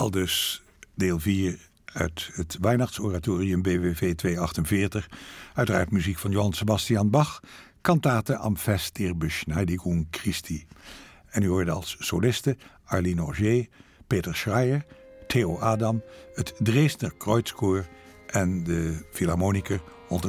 Aldus deel 4 uit het Weihnachtsoratorium BWV 248. Uiteraard muziek van Johann Sebastian Bach. Cantate am Fest der Beschneidigung Christi. En u hoorde als solisten Arline Auger, Peter Schreier, Theo Adam, het Dresdner Kreuzkoor en de Philharmoniker